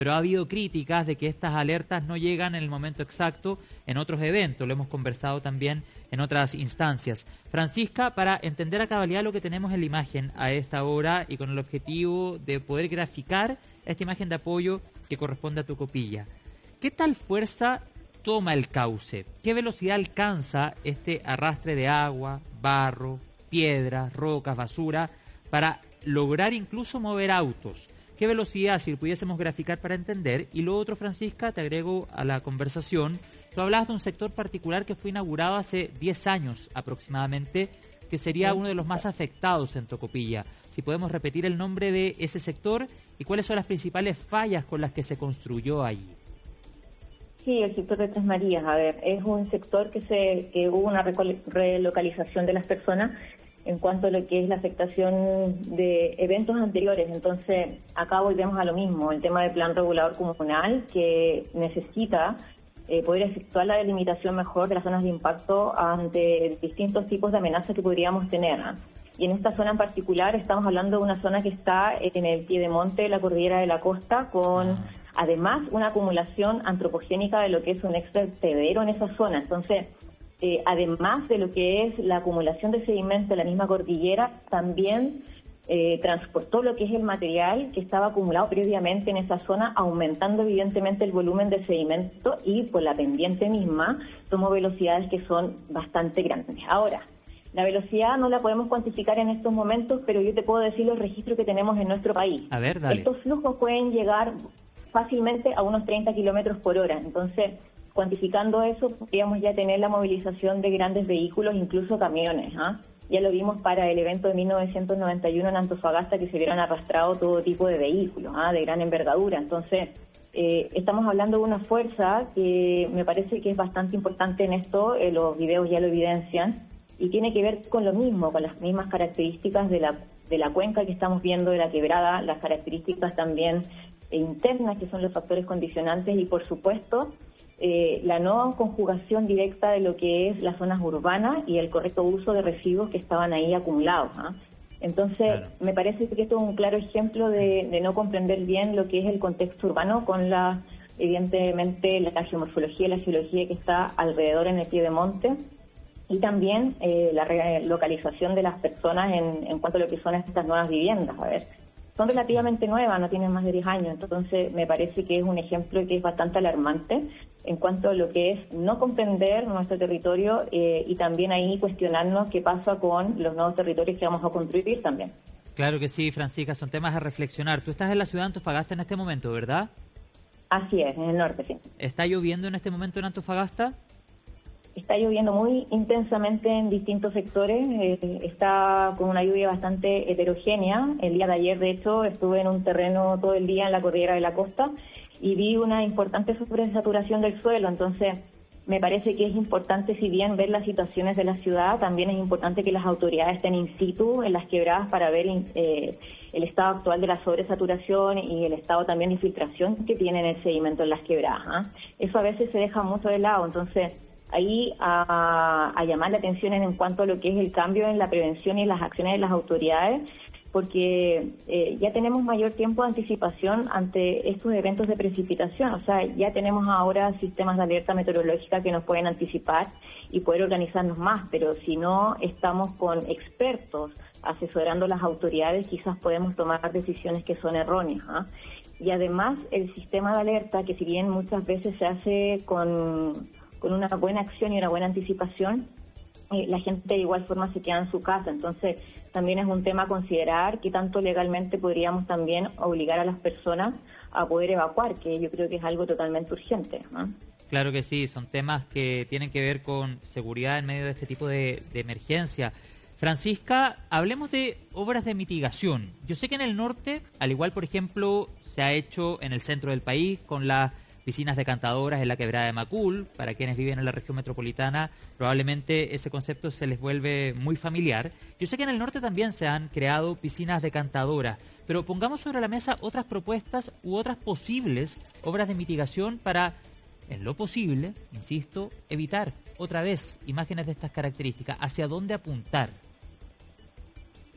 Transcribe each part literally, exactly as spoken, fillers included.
pero ha habido críticas de que estas alertas no llegan en el momento exacto en otros eventos. Lo hemos conversado también en otras instancias. Francisca, para entender a cabalidad lo que tenemos en la imagen a esta hora y con el objetivo de poder graficar esta imagen de apoyo que corresponde a Tocopilla, ¿qué tal fuerza toma el cauce? ¿Qué velocidad alcanza este arrastre de agua, barro, piedras, rocas, basura para lograr incluso mover autos? ¿Qué velocidad, si lo pudiésemos graficar para entender? Y lo otro, Francisca, te agrego a la conversación, tú hablabas de un sector particular que fue inaugurado hace diez años aproximadamente, que sería uno de los más afectados en Tocopilla. Si podemos repetir el nombre de ese sector y cuáles son las principales fallas con las que se construyó allí. Sí, el sector de Tres Marías, a ver, es un sector que se que hubo una relocalización de las personas en cuanto a lo que es la afectación de eventos anteriores. Entonces, acá volvemos a lo mismo, el tema del plan regulador comunal, que necesita eh, poder efectuar la delimitación mejor de las zonas de impacto ante distintos tipos de amenazas que podríamos tener. Y en esta zona en particular estamos hablando de una zona que está en el piedemonte de la cordillera de la costa, con además una acumulación antropogénica de lo que es un ex vertedero en esa zona. Entonces, Eh, además de lo que es la acumulación de sedimento de la misma cordillera, también eh, transportó lo que es el material que estaba acumulado previamente en esa zona, aumentando evidentemente el volumen de sedimento y por la pendiente misma tomó velocidades que son bastante grandes. Ahora, la velocidad no la podemos cuantificar en estos momentos, pero yo te puedo decir los registros que tenemos en nuestro país. A ver, dale. Estos flujos pueden llegar fácilmente a unos treinta kilómetros por hora, entonces cuantificando eso, podríamos ya tener la movilización de grandes vehículos, incluso camiones. ¿eh? Ya lo vimos para el evento de mil novecientos noventa y uno en Antofagasta, que se vieron arrastrados todo tipo de vehículos, ¿eh? de gran envergadura. Entonces, eh, estamos hablando de una fuerza que me parece que es bastante importante en esto, eh, los videos ya lo evidencian, y tiene que ver con lo mismo, con las mismas características de la, de la cuenca que estamos viendo, de la quebrada, las características también internas, que son los factores condicionantes, y por supuesto, Eh, la no conjugación directa de lo que es las zonas urbanas y el correcto uso de residuos que estaban ahí acumulados. ¿eh? Entonces, claro, me parece que esto es un claro ejemplo de, de no comprender bien lo que es el contexto urbano con la, evidentemente, la geomorfología y la geología que está alrededor en el piedemonte, y también eh, la relocalización de las personas en, en cuanto a lo que son estas nuevas viviendas. A ver, son relativamente nuevas, no tienen más de diez años, entonces me parece que es un ejemplo que es bastante alarmante en cuanto a lo que es no comprender nuestro territorio eh, y también ahí cuestionarnos qué pasa con los nuevos territorios que vamos a construir también. Claro que sí, Francisca, son temas a reflexionar. Tú estás en la ciudad de Antofagasta en este momento, ¿verdad? Así es, en el norte, sí. ¿Está lloviendo en este momento en Antofagasta? Está lloviendo muy intensamente en distintos sectores, eh, está con una lluvia bastante heterogénea. El día de ayer, de hecho, estuve en un terreno todo el día en la cordillera de la costa y vi una importante sobresaturación del suelo. Entonces, me parece que es importante, si bien ver las situaciones de la ciudad, también es importante que las autoridades estén in situ en las quebradas para ver eh, el estado actual de la sobresaturación y el estado también de infiltración que tiene el sedimento en las quebradas. ¿eh? Eso a veces se deja mucho de lado, entonces ahí a, a llamar la atención en, en cuanto a lo que es el cambio en la prevención y las acciones de las autoridades, porque eh, ya tenemos mayor tiempo de anticipación ante estos eventos de precipitación. O sea, ya tenemos ahora sistemas de alerta meteorológica que nos pueden anticipar y poder organizarnos más, pero si no estamos con expertos asesorando a las autoridades, quizás podemos tomar decisiones que son erróneas. ¿eh? Y además, el sistema de alerta, que si bien muchas veces se hace con, con una buena acción y una buena anticipación, eh, la gente de igual forma se queda en su casa. Entonces, también es un tema a considerar que tanto legalmente podríamos también obligar a las personas a poder evacuar, que yo creo que es algo totalmente urgente, ¿no? Claro que sí, son temas que tienen que ver con seguridad en medio de este tipo de, de emergencia. Francisca, hablemos de obras de mitigación. Yo sé que en el norte, al igual, por ejemplo, se ha hecho en el centro del país con las piscinas decantadoras en la quebrada de Macul. Para quienes viven en la región metropolitana, probablemente ese concepto se les vuelve muy familiar. Yo sé que en el norte también se han creado piscinas decantadoras, pero pongamos sobre la mesa otras propuestas u otras posibles obras de mitigación para, en lo posible, insisto, evitar otra vez imágenes de estas características. ¿Hacia dónde apuntar?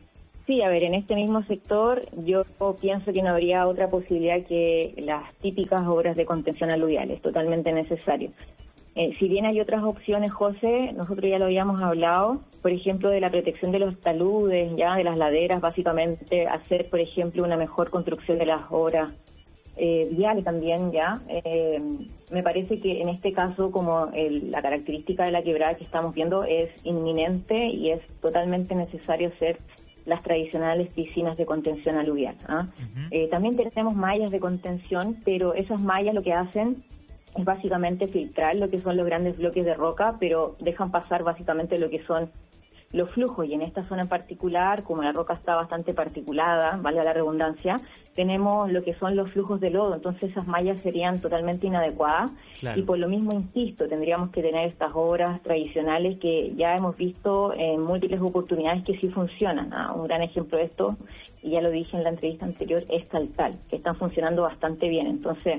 Sí, a ver, en este mismo sector yo pienso que no habría otra posibilidad que las típicas obras de contención aluvial, es totalmente necesario. Eh, si bien hay otras opciones, José, nosotros ya lo habíamos hablado, por ejemplo, de la protección de los taludes, ya de las laderas, básicamente hacer, por ejemplo, una mejor construcción de las obras eh, viales también, ya. Eh, me parece que en este caso, como el, la característica de la quebrada que estamos viendo es inminente y es totalmente necesario hacer las tradicionales piscinas de contención aluvial. ¿ah? Uh-huh. Eh, también tenemos mallas de contención, pero esas mallas lo que hacen es básicamente filtrar lo que son los grandes bloques de roca, pero dejan pasar básicamente lo que son los flujos. Y en esta zona en particular, como la roca está bastante particulada, valga la redundancia, tenemos lo que son los flujos de lodo, entonces esas mallas serían totalmente inadecuadas. Claro. Y por lo mismo, insisto, tendríamos que tener estas obras tradicionales que ya hemos visto en múltiples oportunidades que sí funcionan. ¿no? Un gran ejemplo de esto, y ya lo dije en la entrevista anterior, es Taltal, que están funcionando bastante bien. Entonces,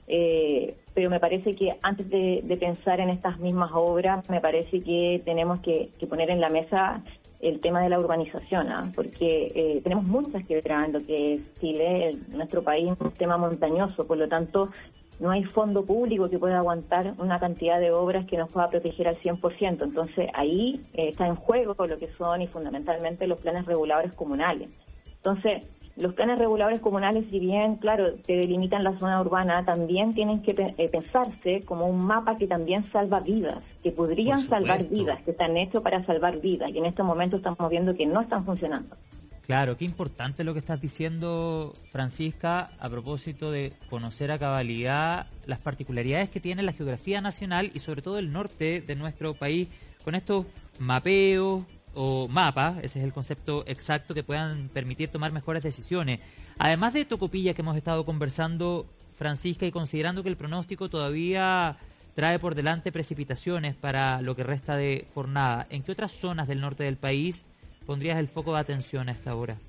eh, pero me parece que antes de, de pensar en estas mismas obras, me parece que tenemos que, que poner en la mesa el tema de la urbanización, ¿eh? porque eh, tenemos muchas quebradas en lo que es Chile, el, nuestro país es un tema montañoso, por lo tanto no hay fondo público que pueda aguantar una cantidad de obras que nos pueda proteger al cien por ciento, entonces ahí eh, está en juego lo que son y fundamentalmente los planes reguladores comunales. Entonces, los planes reguladores comunales, si bien, claro, te delimitan la zona urbana, también tienen que eh, pensarse como un mapa que también salva vidas, que podrían salvar vidas, que están hechos para salvar vidas, y en este momento estamos viendo que no están funcionando. Claro, qué importante lo que estás diciendo, Francisca, a propósito de conocer a cabalidad las particularidades que tiene la geografía nacional y sobre todo el norte de nuestro país, con estos mapeos, o mapa, ese es el concepto exacto, que puedan permitir tomar mejores decisiones. Además de Tocopilla que hemos estado conversando, Francisca, y considerando que el pronóstico todavía trae por delante precipitaciones para lo que resta de jornada, ¿en qué otras zonas del norte del país pondrías el foco de atención a esta hora?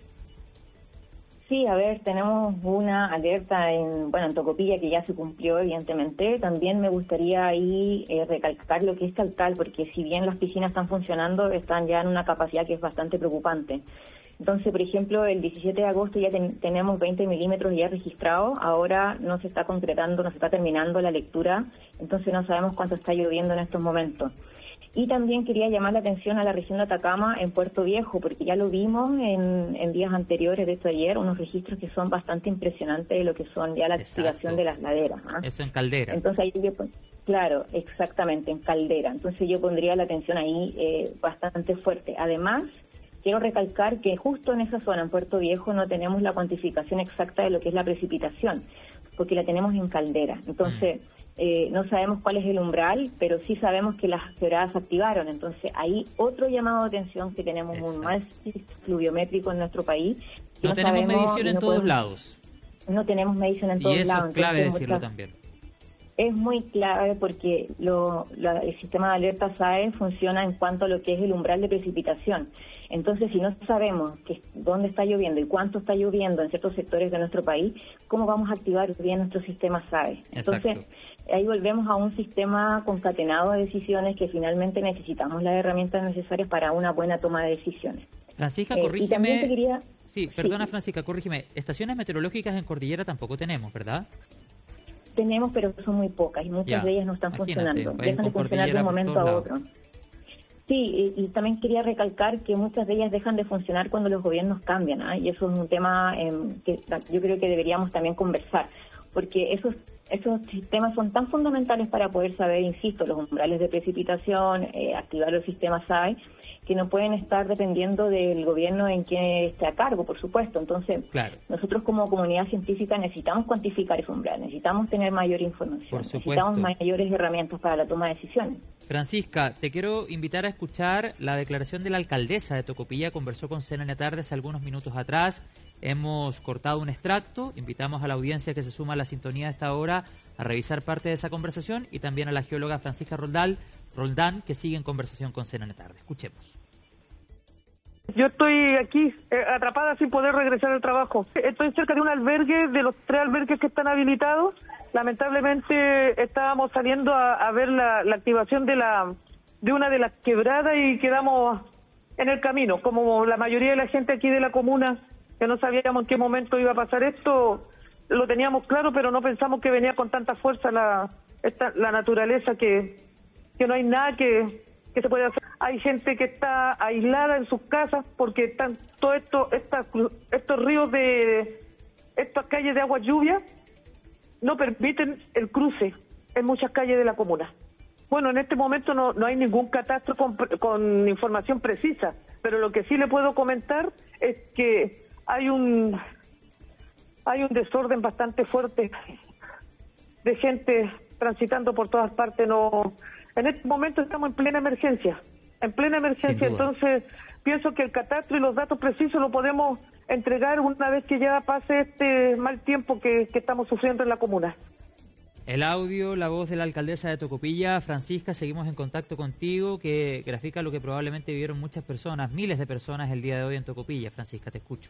Sí, a ver, tenemos una alerta en, bueno, en Tocopilla que ya se cumplió, evidentemente. También me gustaría ahí eh, recalcar lo que es Taltal, porque si bien las piscinas están funcionando, están ya en una capacidad que es bastante preocupante. Entonces, por ejemplo, el diecisiete de agosto ya ten, tenemos veinte milímetros ya registrados, ahora no se está concretando, no se está terminando la lectura, entonces no sabemos cuánto está lloviendo en estos momentos. Y también quería llamar la atención a la región de Atacama en Puerto Viejo, porque ya lo vimos en, en días anteriores, de esto ayer, unos registros que son bastante impresionantes de lo que son ya la Exacto. activación de las laderas. ¿eh? Eso en Caldera. Entonces ahí yo, claro, exactamente, en Caldera. Entonces yo pondría la atención ahí eh, bastante fuerte. Además, quiero recalcar que justo en esa zona, en Puerto Viejo, no tenemos la cuantificación exacta de lo que es la precipitación, porque la tenemos en Caldera. Entonces... Mm. Eh, no sabemos cuál es el umbral, pero sí sabemos que las quebradas se activaron. Entonces, ahí otro llamado de atención que tenemos Exacto. un mal fluviométrico en nuestro país. No, no tenemos sabemos, medición en no todos podemos, lados. No tenemos medición en todos lados. Y eso lados. es clave Entonces, decirlo muchas, también. Es muy clave porque lo, la, el sistema de alerta S A E funciona en cuanto a lo que es el umbral de precipitación. Entonces, si no sabemos que, dónde está lloviendo y cuánto está lloviendo en ciertos sectores de nuestro país, ¿cómo vamos a activar bien nuestro sistema S A E? Entonces, Exacto. ahí volvemos a un sistema concatenado de decisiones que finalmente necesitamos las herramientas necesarias para una buena toma de decisiones. Francisca, eh, corrígeme. Quería... Sí, perdona, sí. Francisca, corrígeme. Estaciones meteorológicas en Cordillera tampoco tenemos, ¿verdad? Tenemos, pero son muy pocas y muchas ya, de ellas no están funcionando. Dejan de funcionar de un momento a otro. Sí, y, y también quería recalcar que muchas de ellas dejan de funcionar cuando los gobiernos cambian, ¿eh? Y eso es un tema eh, que yo creo que deberíamos también conversar, porque esos esos sistemas son tan fundamentales para poder saber, insisto, los umbrales de precipitación, eh, activar los sistemas S A E, que no pueden estar dependiendo del gobierno en quien esté a cargo, por supuesto. Entonces, claro. nosotros como comunidad científica necesitamos cuantificar ese umbral, necesitamos tener mayor información, necesitamos mayores herramientas para la toma de decisiones. Francisca, te quiero invitar a escuchar la declaración de la alcaldesa de Tocopilla. Conversó con C N N Tarde hace algunos minutos atrás. Hemos cortado un extracto. Invitamos a la audiencia que se suma a la sintonía a esta hora a revisar parte de esa conversación y también a la geóloga Francisca Roldán, Roldán que sigue en conversación con C N N Tarde. Escuchemos. Yo estoy aquí eh, atrapada sin poder regresar al trabajo. Estoy cerca de un albergue, de los tres albergues que están habilitados. Lamentablemente estábamos saliendo a, a ver la, la activación de la de una de las quebradas y quedamos en el camino, como la mayoría de la gente aquí de la comuna, que no sabíamos en qué momento iba a pasar esto, lo teníamos claro, pero no pensamos que venía con tanta fuerza la, esta, la naturaleza, que, que no hay nada que, que se pueda hacer. Hay gente que está aislada en sus casas porque están todos esto, esta, estos ríos de, estas calles de agua lluvia, no permiten el cruce en muchas calles de la comuna. Bueno, en este momento no, no hay ningún catastro con, con información precisa, pero lo que sí le puedo comentar es que hay un hay un desorden bastante fuerte de gente transitando por todas partes. No, en este momento estamos en plena emergencia, en plena emergencia, entonces pienso que el catastro y los datos precisos lo podemos entregar una vez que ya pase este mal tiempo que, que estamos sufriendo en la comuna. El audio, la voz de la alcaldesa de Tocopilla. Francisca, seguimos en contacto contigo, que grafica lo que probablemente vivieron muchas personas, miles de personas el día de hoy en Tocopilla. Francisca, te escucho.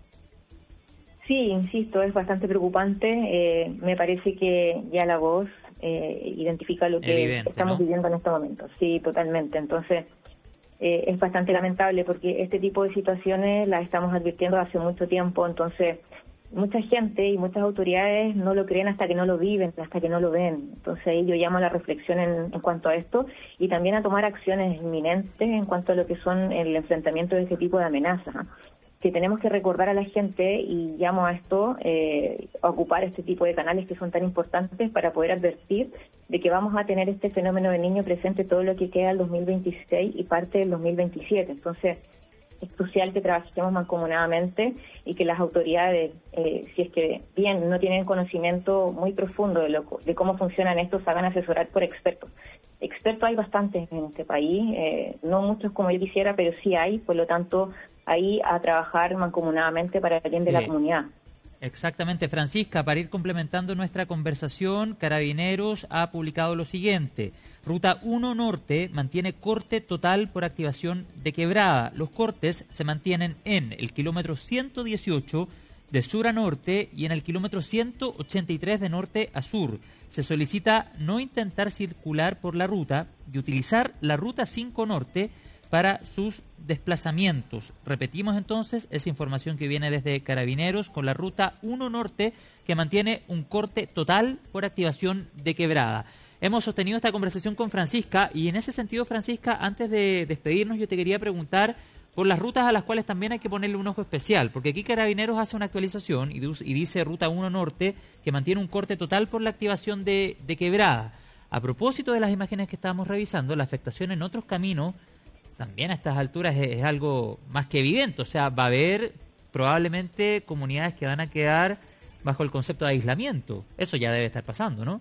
Sí, insisto, es bastante preocupante. Eh, me parece que ya la voz eh, identifica lo que Evidente, estamos ¿no? viviendo en este momento. Sí, totalmente. Entonces, eh, es bastante lamentable porque este tipo de situaciones las estamos advirtiendo hace mucho tiempo. Entonces, mucha gente y muchas autoridades no lo creen hasta que no lo viven, hasta que no lo ven. Entonces ahí yo llamo a la reflexión en, en cuanto a esto y también a tomar acciones inminentes en cuanto a lo que son el enfrentamiento de este tipo de amenazas, ¿eh? Que tenemos que recordar a la gente, y llamo a esto, eh, a ocupar este tipo de canales que son tan importantes para poder advertir de que vamos a tener este fenómeno de niño presente todo lo que queda del dos mil veintiséis y parte del dos mil veintisiete. Entonces, es crucial que trabajemos mancomunadamente y que las autoridades, eh, si es que bien no tienen conocimiento muy profundo de, lo, de cómo funcionan estos, se hagan asesorar por expertos. Expertos hay bastantes en este país, eh, no muchos como yo quisiera, pero sí hay, por lo tanto, ahí a trabajar mancomunadamente para el bien de sí. la comunidad. Exactamente, Francisca, para ir complementando nuestra conversación, Carabineros ha publicado lo siguiente. Ruta uno Norte mantiene corte total por activación de quebrada. Los cortes se mantienen en el kilómetro ciento dieciocho de sur a norte y en el kilómetro ciento ochenta y tres de norte a sur. Se solicita no intentar circular por la ruta y utilizar la ruta cinco Norte para sus desplazamientos. Repetimos entonces esa información que viene desde Carabineros con la ruta uno Norte, que mantiene un corte total por activación de quebrada. Hemos sostenido esta conversación con Francisca y en ese sentido, Francisca, antes de despedirnos, yo te quería preguntar por las rutas a las cuales también hay que ponerle un ojo especial, porque aquí Carabineros hace una actualización y, y dice ruta uno Norte, que mantiene un corte total por la activación de, de quebrada. A propósito de las imágenes que estábamos revisando, la afectación en otros caminos también a estas alturas es, es algo más que evidente. O sea, va a haber probablemente comunidades que van a quedar bajo el concepto de aislamiento. Eso ya debe estar pasando, ¿no?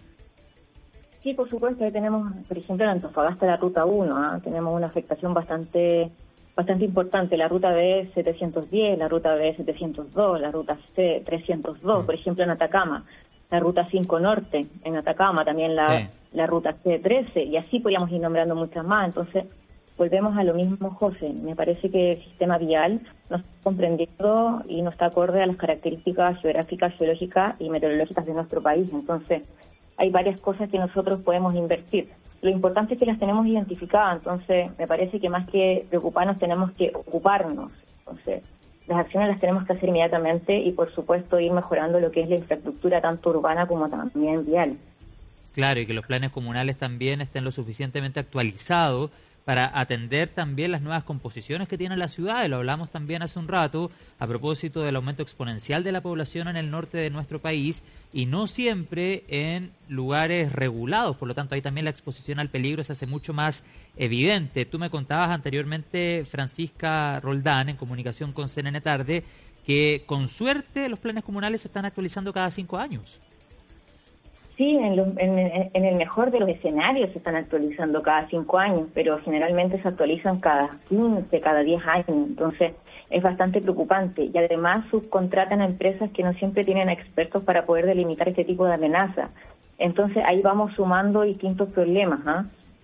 Sí, por supuesto. Ahí tenemos, por ejemplo, en Antofagasta la ruta uno, ¿eh? Tenemos una afectación bastante bastante importante. La ruta B setecientos diez, la ruta B setecientos dos, la ruta C trescientos dos, mm. por ejemplo, en Atacama. La ruta cinco Norte, en Atacama, también la, sí. la ruta C trece, y así podríamos ir nombrando muchas más. Entonces, volvemos a lo mismo, José. Me parece que el sistema vial no está comprendiendo y no está acorde a las características geográficas, geológicas y meteorológicas de nuestro país. Entonces, hay varias cosas que nosotros podemos invertir. Lo importante es que las tenemos identificadas. Entonces, me parece que más que preocuparnos, tenemos que ocuparnos. Entonces, las acciones las tenemos que hacer inmediatamente y, por supuesto, ir mejorando lo que es la infraestructura, tanto urbana como también vial. Claro, y que los planes comunales también estén lo suficientemente actualizados para atender también las nuevas composiciones que tiene la ciudad. Y lo hablamos también hace un rato a propósito del aumento exponencial de la población en el norte de nuestro país y no siempre en lugares regulados. Por lo tanto, ahí también la exposición al peligro se hace mucho más evidente. Tú me contabas anteriormente, Francisca Roldán, en comunicación con C N N Tarde, que con suerte los planes comunales se están actualizando cada cinco años. Sí, en, lo, en, en el mejor de los escenarios se están actualizando cada cinco años, pero generalmente se actualizan cada quince, cada diez años. Entonces, es bastante preocupante. Y además subcontratan a empresas que no siempre tienen expertos para poder delimitar este tipo de amenazas. Entonces, ahí vamos sumando distintos problemas, ¿eh?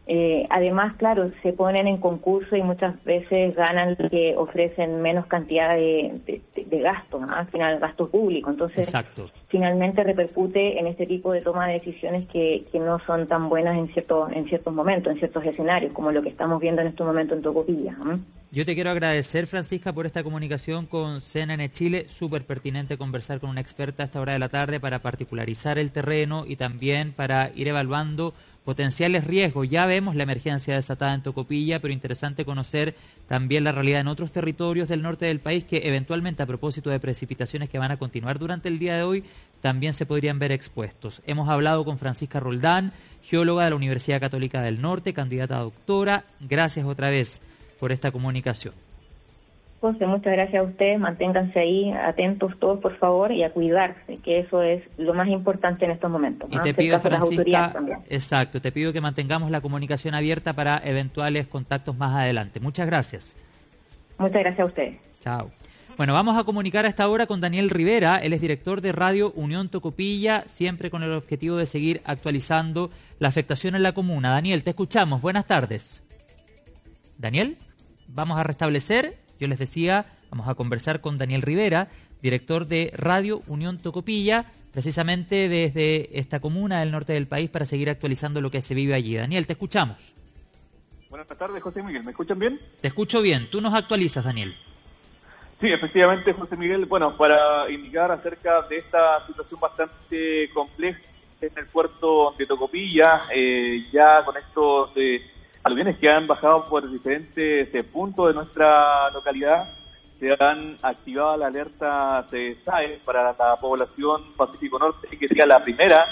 Eh, además, claro, se ponen en concurso y muchas veces ganan los que ofrecen menos cantidad de, de, de gasto, ¿no? Al final, gasto público. Entonces, Exacto. finalmente repercute en este tipo de toma de decisiones que, que no son tan buenas en ciertos en ciertos momentos, en ciertos escenarios, como lo que estamos viendo en este momento en Tocopilla, ¿no? Yo te quiero agradecer, Francisca, por esta comunicación con C N N Chile. Súper pertinente conversar con una experta a esta hora de la tarde para particularizar el terreno y también para ir evaluando potenciales riesgos. Ya vemos la emergencia desatada en Tocopilla, pero interesante conocer también la realidad en otros territorios del norte del país que eventualmente, a propósito de precipitaciones que van a continuar durante el día de hoy, también se podrían ver expuestos. Hemos hablado con Francisca Roldán, geóloga de la Universidad Católica del Norte, candidata a doctora. Gracias otra vez por esta comunicación. José, muchas gracias a ustedes. Manténganse ahí atentos todos, por favor, y a cuidarse, que eso es lo más importante en estos momentos, ¿no? Y te Hacer pido, caso a las autoridades Francisca, también. exacto, te pido que mantengamos la comunicación abierta para eventuales contactos más adelante. Muchas gracias. Muchas gracias a ustedes. Chao. Bueno, vamos a comunicar a esta hora con Daniel Rivera. Él es director de Radio Unión Tocopilla, siempre con el objetivo de seguir actualizando la afectación en la comuna. Daniel, te escuchamos. Buenas tardes. Daniel, vamos a restablecer. Yo les decía, vamos a conversar con Daniel Rivera, director de Radio Unión Tocopilla, precisamente desde esta comuna del norte del país para seguir actualizando lo que se vive allí. Daniel, te escuchamos. Buenas tardes, José Miguel. ¿Me escuchan bien? Te escucho bien. Tú nos actualizas, Daniel. Sí, efectivamente, José Miguel. Bueno, para indicar acerca de esta situación bastante compleja en el puerto de Tocopilla, eh, ya con estos eh, aluviones que han bajado por diferentes eh, puntos de nuestra localidad, se han activado la alerta de S A E para la población Pacífico Norte, que sería la primera,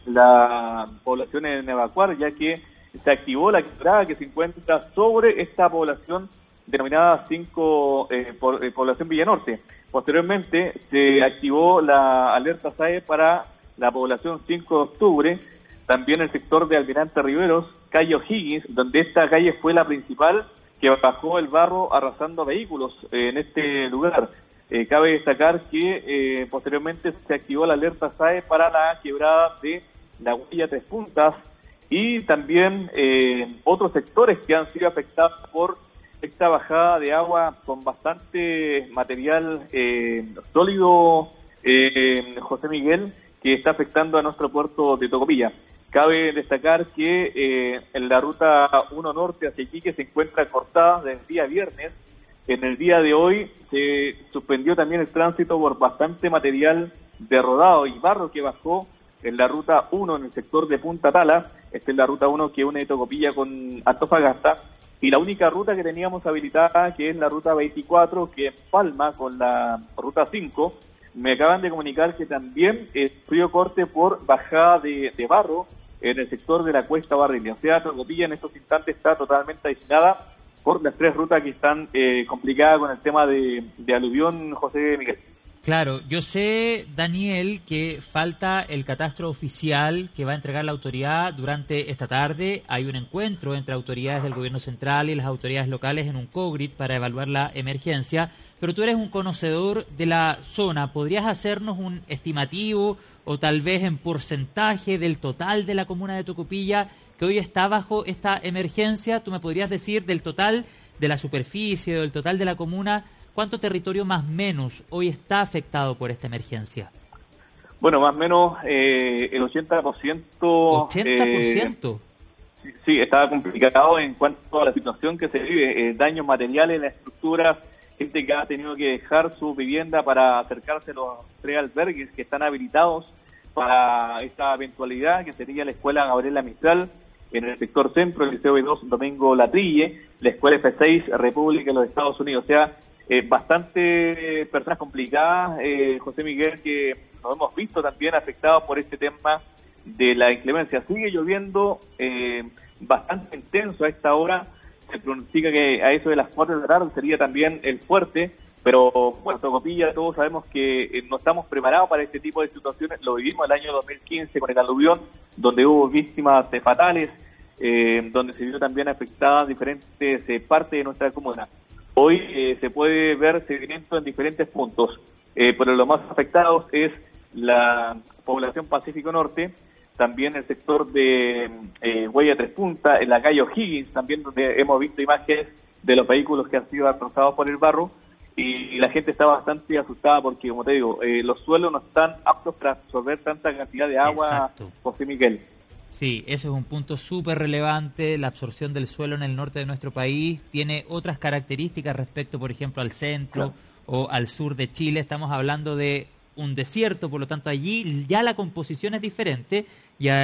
la población en evacuar, ya que se activó la quebrada que se encuentra sobre esta población denominada cinco eh, por, eh, población Villanorte. Posteriormente se activó la alerta S A E para la población cinco de octubre, también el sector de Almirante Riveros, calle O'Higgins, donde esta calle fue la principal que bajó el barro arrasando vehículos eh, en este lugar. Eh, cabe destacar que eh, posteriormente se activó la alerta S A E para la quebrada de la Huella Tres Puntas y también eh, otros sectores que han sido afectados por esta bajada de agua con bastante material eh, sólido, eh, José Miguel, que está afectando a nuestro puerto de Tocopilla. Cabe destacar que eh, en la ruta uno Norte hacia Iquique se encuentra cortada desde el día viernes. En el día de hoy se suspendió también el tránsito por bastante material de rodado y barro que bajó en la ruta uno en el sector de Punta Tala. Esta es la ruta uno que une Tocopilla con Antofagasta. Y la única ruta que teníamos habilitada, que es la ruta veinticuatro, que empalma con la ruta cinco, me acaban de comunicar que también es frío corte por bajada de, de barro en el sector de la Cuesta Barrilia. O sea, Tocopilla en estos instantes está totalmente aislada por las tres rutas que están eh, complicadas con el tema de, de aluvión, José Miguel. Claro, yo sé, Daniel, que falta el catastro oficial que va a entregar la autoridad durante esta tarde. Hay un encuentro entre autoridades del gobierno central y las autoridades locales en un COGRIT para evaluar la emergencia, pero tú eres un conocedor de la zona. ¿Podrías hacernos un estimativo o tal vez en porcentaje del total de la comuna de Tocopilla que hoy está bajo esta emergencia? ¿Tú me podrías decir del total de la superficie o del total de la comuna, cuánto territorio más o menos hoy está afectado por esta emergencia? Bueno, más o menos eh, el ochenta por ciento. ¿ochenta por ciento? Eh, sí, está complicado en cuanto a la situación que se vive, eh, daños materiales en la estructura, gente que ha tenido que dejar su vivienda para acercarse a los tres albergues que están habilitados para esta eventualidad, que sería la Escuela Gabriela Mistral, en el sector centro, el Liceo B dos Domingo Latrille, la Escuela F seis República de los Estados Unidos. O sea, eh, bastante personas complicadas, eh, José Miguel, que nos hemos visto también afectados por este tema de la inclemencia. Sigue lloviendo eh, bastante intenso a esta hora. Se pronostica que a eso de las cuatro de la tarde sería también el fuerte, pero bueno, Tocopilla, todos sabemos que eh, no estamos preparados para este tipo de situaciones. Lo vivimos el año dos mil quince con el aluvión, donde hubo víctimas eh, fatales, eh, donde se vio también afectadas diferentes eh, partes de nuestra comuna. Hoy eh, se puede ver seguimiento en diferentes puntos, eh, pero los más afectados es la población Pacífico Norte, también el sector de eh, Huella Tres Puntas, en la calle O'Higgins, también donde hemos visto imágenes de los vehículos que han sido destrozados por el barro, y la gente está bastante asustada porque, como te digo, eh, los suelos no están aptos para absorber tanta cantidad de agua. Exacto. José Miguel. Sí, eso es un punto súper relevante. La absorción del suelo en el norte de nuestro país tiene otras características respecto, por ejemplo, al centro o al sur de Chile. Estamos hablando de un desierto, por lo tanto allí ya la composición es diferente y